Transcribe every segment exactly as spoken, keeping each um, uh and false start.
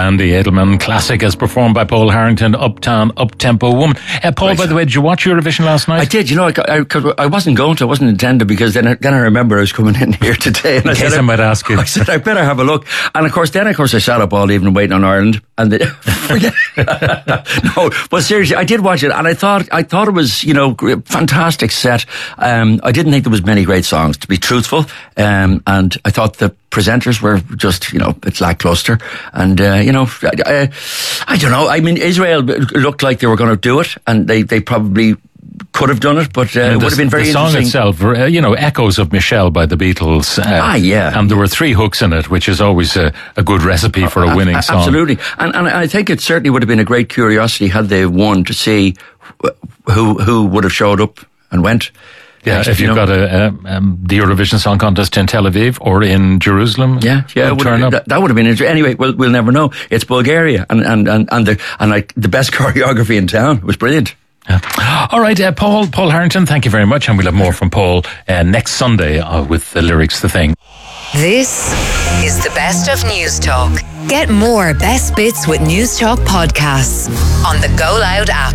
Randy Edelman classic as performed by Paul Harrington, Uptown, Up-Tempo Woman. Uh, Paul, right. By the way, did you watch Eurovision last night? I did. You know, I, I, I wasn't going to, I wasn't intended, because then I, then I remember I was coming in here today. And in I case said, I might ask you. I said, I better have a look. And of course, then of course I sat up all evening waiting on Ireland. And they, no, but seriously, I did watch it, and I thought, I thought it was, you know, fantastic set. Um, I didn't think there was many great songs, to be truthful. Um, and I thought the presenters were just, you know, it's lackluster. And, uh, you know, I, I don't know. I mean, Israel looked like they were going to do it, and they, they probably could have done it, but uh, it would have been very the song interesting. itself, uh, you know, echoes of Michelle by the Beatles. Uh, ah, yeah. And there were three hooks in it, which is always a, a good recipe for a winning uh, song. Absolutely. And, and I think it certainly would have been a great curiosity had they won to see who who would have showed up and went. Yeah, next, if you've you know. got a, um, um, the Eurovision Song Contest in Tel Aviv or in Jerusalem, yeah, yeah, would, turn up. That, that would have been interesting. Anyway, we'll we'll never know. It's Bulgaria, and and and and the and like the best choreography in town. It was brilliant. Yeah. All right, uh, Paul Paul Harrington, thank you very much, and we'll have more from Paul uh, next Sunday uh, with the lyrics, The Thing. This is the best of News Talk. Get more best bits with News Talk podcasts on the Go Loud app.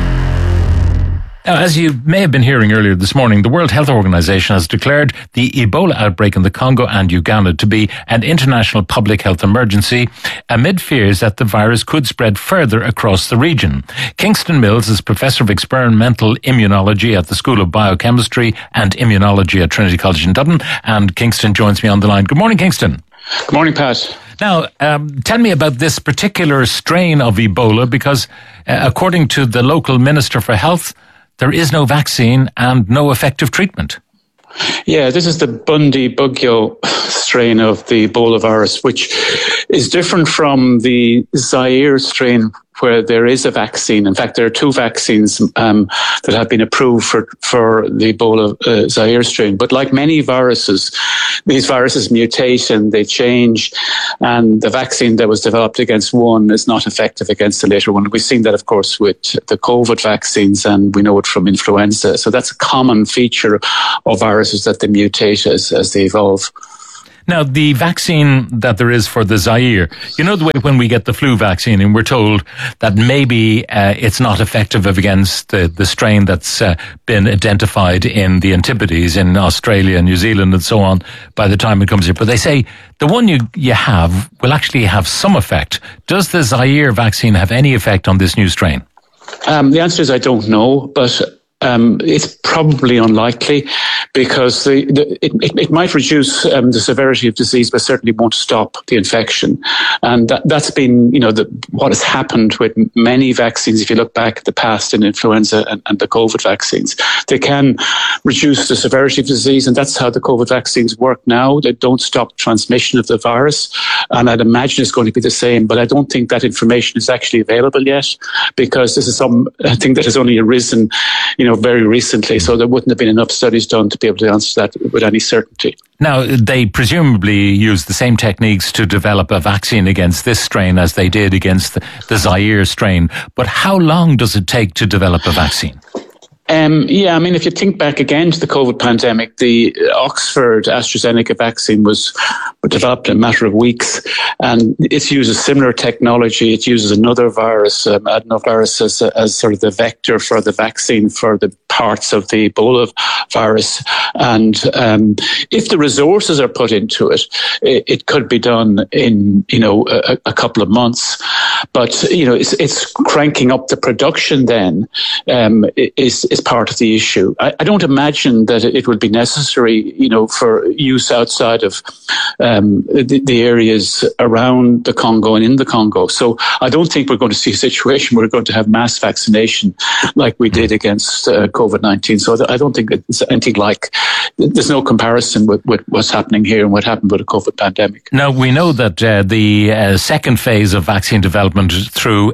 Now, as you may have been hearing earlier this morning, the World Health Organization has declared the Ebola outbreak in the Congo and Uganda to be an international public health emergency amid fears that the virus could spread further across the region. Kingston Mills is Professor of Experimental Immunology at the School of Biochemistry and Immunology at Trinity College in Dublin, and Kingston joins me on the line. Good morning, Kingston. Good morning, Pat. Now, um, tell me about this particular strain of Ebola, because uh, according to the local Minister for Health, there is no vaccine and no effective treatment. Yeah, this is the Bundibugyo strain of the Ebola virus, which is different from the Zaire strain, where there is a vaccine. In fact, there are two vaccines um, that have been approved for, for the Ebola uh, Zaire strain. But like many viruses, these viruses mutate and they change, and the vaccine that was developed against one is not effective against the later one. We've seen that, of course, with the COVID vaccines, and we know it from influenza. So that's a common feature of viruses, that they mutate as, as they evolve. Now, the vaccine that there is for the Zaire, you know the way when we get the flu vaccine and we're told that maybe uh, it's not effective against the, the strain that's uh, been identified in the Antipodes in Australia and New Zealand and so on by the time it comes here. But they say the one you, you have will actually have some effect. Does the Zaire vaccine have any effect on this new strain? Um, the answer is I don't know, but Um, it's probably unlikely, because the, the, it, it, it might reduce um, the severity of disease, but certainly won't stop the infection. And that, that's been, you know, the, what has happened with many vaccines. If you look back at the past in influenza and, and the COVID vaccines, they can reduce the severity of disease, and that's how the COVID vaccines work now. They don't stop transmission of the virus, and I'd imagine it's going to be the same. But I don't think that information is actually available yet, because this is something that has only arisen, you know, very recently, so there wouldn't have been enough studies done to be able to answer that with any certainty. Now, they presumably use the same techniques to develop a vaccine against this strain as they did against the, the Zaire strain, but how long does it take to develop a vaccine? Um, yeah, I mean, if you think back again to the COVID pandemic, the Oxford AstraZeneca vaccine was developed in a matter of weeks, and it uses similar technology. It uses another virus, um, adenovirus, as, as sort of the vector for the vaccine for the parts of the Ebola virus. And um, if the resources are put into it, it, it could be done in, you know, a, a couple of months. But, you know, it's, it's cranking up the production then um, is, is part of the issue. I, I don't imagine that it would be necessary, you know, for use outside of um, the, the areas around the Congo and in the Congo. So I don't think we're going to see a situation where we're going to have mass vaccination like we did against uh, COVID nineteen. So I don't think it's anything like, there's no comparison with, with what's happening here and what happened with the COVID pandemic. Now, we know that uh, the uh, second phase of vaccine development through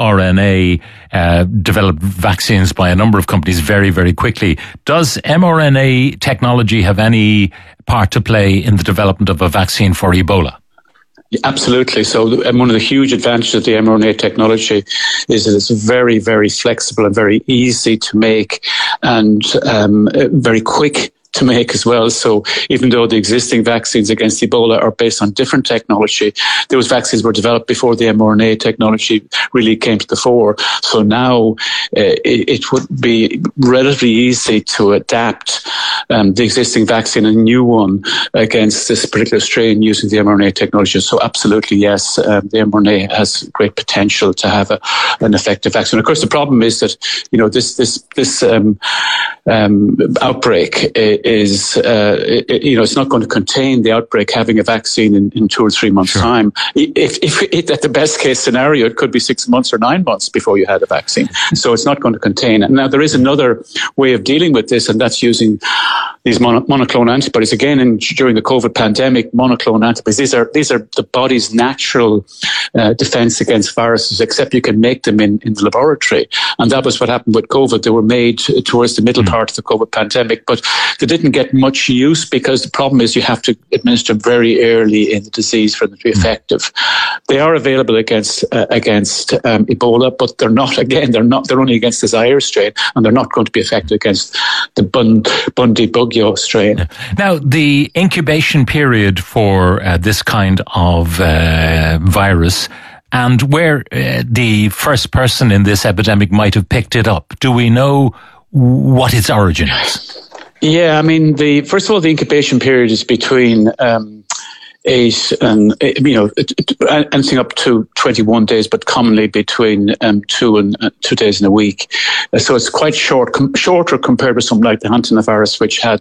mRNA uh, developed vaccines by a number of companies very, very quickly. Does mRNA technology have any part to play in the development of a vaccine for Ebola? Absolutely. So um, one of the huge advantages of the mRNA technology is that it's very, very flexible and very easy to make, and um, very quick to make as well. So even though the existing vaccines against Ebola are based on different technology, those vaccines were developed before the mRNA technology really came to the fore. So now uh, it, it would be relatively easy to adapt um, the existing vaccine and a new one against this particular strain using the mRNA technology. So absolutely, yes, um, the mRNA has great potential to have a, an effective vaccine. Of course, the problem is that, you know, this this this um, um, outbreak is, uh, it, you know, it's not going to contain the outbreak having a vaccine in, in two or three months' sure. time. If, if it, at the best case scenario, it could be six months or nine months before you had a vaccine. So it's not going to contain it. Now, there is another way of dealing with this, and that's using these mono, monoclonal antibodies. Again, in, during the COVID pandemic, monoclonal antibodies, these are these are the body's natural uh, defense against viruses, except you can make them in, in the laboratory. And that was what happened with COVID. They were made towards the middle mm. part of the COVID pandemic, but they didn't get much use because the problem is you have to administer very early in the disease for them to be mm. effective. They are available against uh, against um, Ebola, but they're not, again, they're not, they're only against the Zaire strain, and they're not going to be effective against the Bund, Bundibugyo strain. Now, the incubation period for uh, this kind of uh, virus and where uh, the first person in this epidemic might have picked it up, do we know what its origin is? Yeah, I mean, the first of all, the incubation period is between um, eight and, you know, anything up to twenty-one days, but commonly between um, two and uh, two days in a week. Uh, so it's quite short, com- shorter compared with something like the hantavirus, which had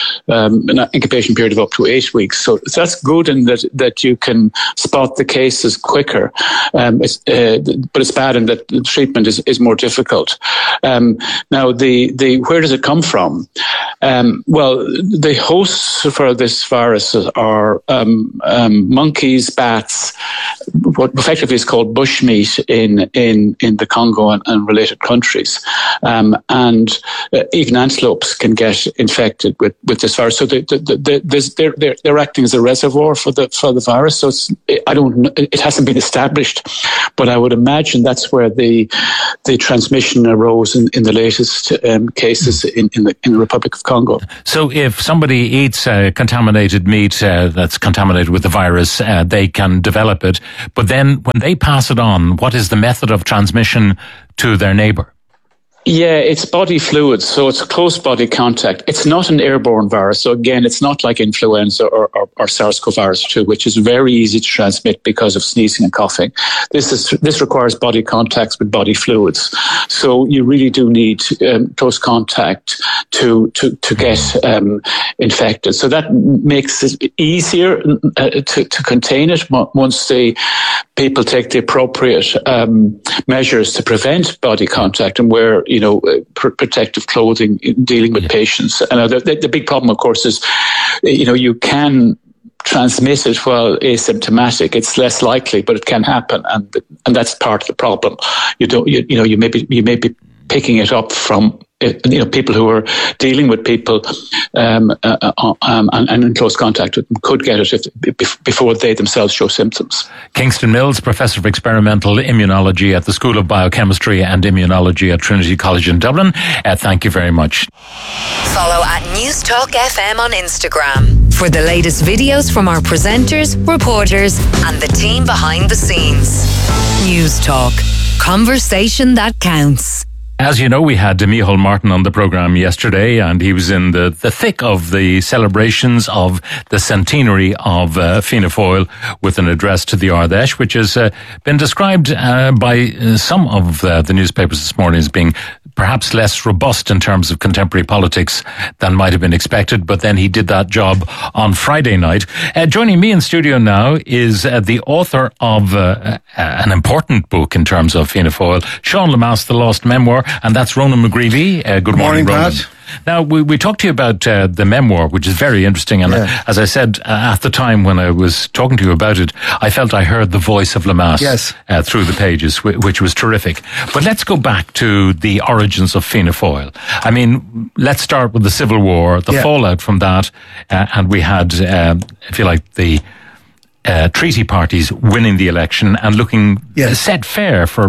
um, an incubation period of up to eight weeks. So, so that's good in that, that you can spot the cases quicker. Um, it's, uh, but it's bad in that the treatment is, is more difficult. Um, now, the, the, where does it come from? Um, well, the hosts for this virus are um, Um, monkeys, bats, what effectively is called bushmeat in in, in the Congo and, and related countries, um, and uh, even antelopes can get infected with, with this virus. So the, the, the, the, they're, they're they're acting as a reservoir for the for the virus. So it's, I don't know, it hasn't been established, but I would imagine that's where the the transmission arose in, in the latest um, cases in, in the in the Republic of Congo. So if somebody eats uh, contaminated meat uh, that's contaminated with the virus, uh, they can develop it. But then when they pass it on, what is the method of transmission to their neighbour? Yeah, it's body fluids, so it's close body contact. It's not an airborne virus, so again, it's not like influenza or, or, or SARS-CoV two, which is very easy to transmit because of sneezing and coughing. This is this requires body contacts with body fluids, so you really do need um, close contact to to to get um, infected. So that makes it easier uh, to to contain it once the people take the appropriate um, measures to prevent body contact and wear, you know, pr- protective clothing in dealing with yeah. patients. And uh, the, the big problem, of course, is, you know, you can transmit it while asymptomatic. It's less likely, but it can happen, and and that's part of the problem. You don't, you, you know, you may be you may be picking it up from, you know, people who are dealing with people um, uh, um, and, and in close contact with them could get it if, before they themselves show symptoms. Kingston Mills, Professor of Experimental Immunology at the School of Biochemistry and Immunology at Trinity College in Dublin. Uh, thank you very much. Follow at News Talk F M on Instagram for the latest videos from our presenters, reporters and the team behind the scenes. News Talk. Conversation that counts. As you know, we had Micheál Martin on the programme yesterday, and he was in the, the thick of the celebrations of the centenary of uh, Fianna Fáil with an address to the Ardèche, which has uh, been described uh, by some of uh, the newspapers this morning as being perhaps less robust in terms of contemporary politics than might have been expected, but then he did that job on Friday night. Uh, joining me in studio now is uh, the author of uh, an important book in terms of Fianna Fáil, Sean Lemass, The Lost Memoir, and that's Ronan McGreevy. Uh, good morning, morning Ronan. Pat. Now, we, we talked to you about uh, the memoir, which is very interesting. And yeah. as I said uh, at the time when I was talking to you about it, I felt I heard the voice of Lemass yes. uh, through the pages, w- which was terrific. But let's go back to the origins of Fianna Fáil. I mean, let's start with the Civil War, the yeah. fallout from that. Uh, and we had, uh, if you like, the uh, treaty parties winning the election and looking yes. set fair for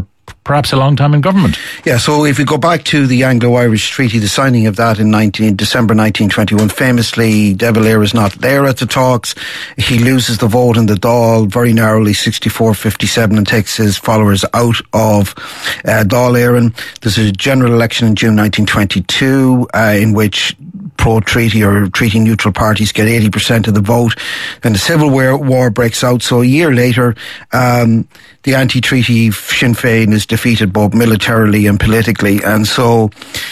perhaps a long time in government. Yeah, so if we go back to the Anglo-Irish Treaty, the signing of that in nineteen, December nineteen twenty-one, famously, De Valera is not there at the talks. He loses the vote in the Dáil very narrowly, sixty-four fifty-seven, and takes his followers out of uh, Dáil Éireann. There's a general election in June nineteen twenty-two uh, in which pro-treaty or treaty-neutral parties get eighty percent of the vote. And the Civil War breaks out. So a year later, um, the anti-treaty Sinn Féin is defeated both militarily and politically. And so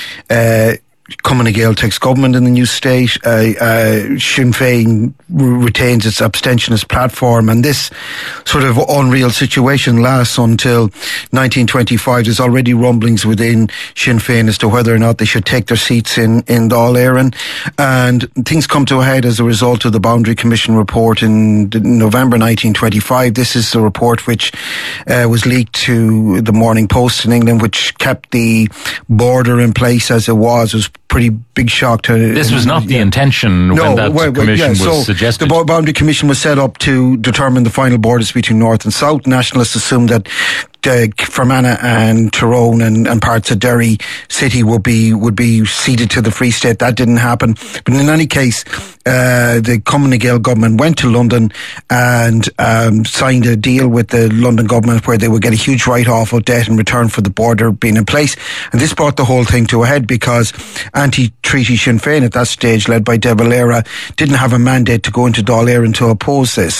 uh, Cumann na Gael takes government in the new state. Uh, uh, Sinn Féin r- retains its abstentionist platform, and this sort of unreal situation lasts until nineteen twenty-five. There's already rumblings within Sinn Féin as to whether or not they should take their seats in, in Dáil Éireann, and things come to a head as a result of the Boundary Commission report in November nineteen twenty-five. This is the report which uh, was leaked to the Morning Post in England, which kept the border in place as it was. It was pretty big shock to... This was not the yeah. intention no, when that well, commission yeah, was so suggested. The Boundary Commission was set up to determine the final borders between North and South. Nationalists assumed that uh, Fermanagh and Tyrone and, and parts of Derry City would be would be ceded to the Free State. That didn't happen. But in any case, uh, the Cumann na Gael government went to London and um, signed a deal with the London government where they would get a huge write-off of debt in return for the border being in place. And this brought the whole thing to a head because anti-treaty Sinn Féin at that stage, led by De Valera, didn't have a mandate to go into Dáil Éireann to oppose this.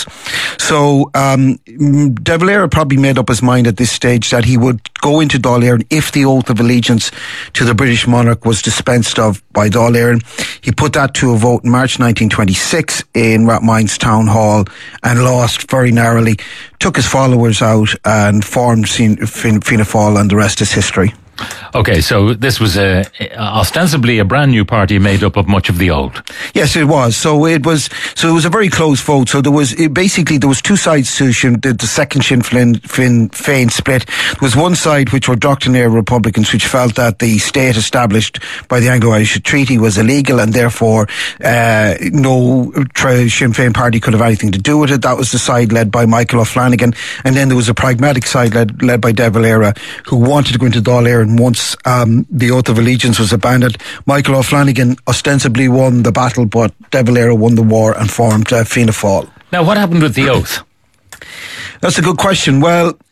So um, De Valera probably made up his mind at this stage that he would go into Dáil Éireann if the oath of allegiance to the British monarch was dispensed of by Dáil Éireann. He put that to a vote in March nineteen twenty-six in Rathmines Town Hall and lost very narrowly, took his followers out and formed Fianna Fáil, and the rest is history. Okay, so this was a, ostensibly a brand new party made up of much of the old. Yes, it was. So it was. So it was a very close vote. So there was it basically there was two sides to Sinn, the, the second Sinn Féin, Féin, Féin split. There was one side which were doctrinaire Republicans, which felt that the state established by the Anglo-Irish Treaty was illegal, and therefore uh, no tra- Sinn Féin party could have anything to do with it. That was the side led by Michael O'Flanagan, and then there was a pragmatic side led led by De Valera, who wanted to go into Dáil Éireann once um, the oath of allegiance was abandoned. Michael O'Flanagan ostensibly won the battle, but De Valera won the war and formed uh, Fianna Fáil. Now, what happened with the oath? That's a good question. Well,